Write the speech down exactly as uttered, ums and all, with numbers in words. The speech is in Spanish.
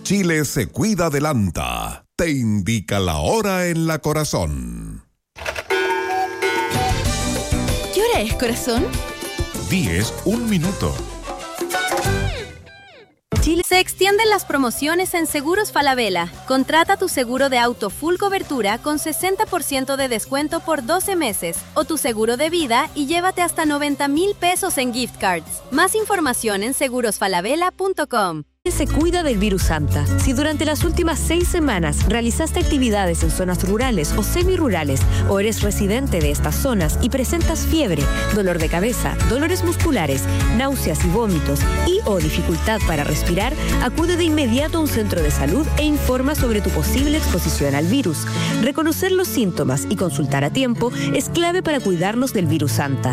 Chile se cuida adelanta. Te indica la hora en la corazón. ¿Qué hora es, corazón? diez, un minuto. Chile. Se extienden las promociones en Seguros Falabella. Contrata tu seguro de auto full cobertura con sesenta por ciento de descuento por doce meses o tu seguro de vida y llévate hasta noventa mil pesos en gift cards. Más información en seguros falabella punto com. Se cuida del virus Santa. Si durante las últimas seis semanas realizaste actividades en zonas rurales o semirurales o eres residente de estas zonas y presentas fiebre, dolor de cabeza, dolores musculares, náuseas y vómitos y o dificultad para respirar, acude de inmediato a un centro de salud e informa sobre tu posible exposición al virus. Reconocer los síntomas y consultar a tiempo es clave para cuidarnos del virus Santa.